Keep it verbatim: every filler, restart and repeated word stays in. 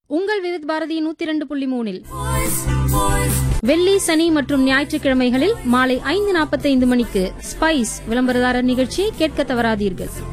உங்கள் விவித் பாரதி நூத்தி இரண்டு புள்ளி மூணில் வெள்ளி, சனி மற்றும் ஞாயிற்றுக்கிழமைகளில் மாலை ஐந்து நாற்பத்தைந்து மணிக்கு ஸ்பைஸ் விளம்பரதாரர் நிகழ்ச்சியை கேட்க தவறாதீர்கள்.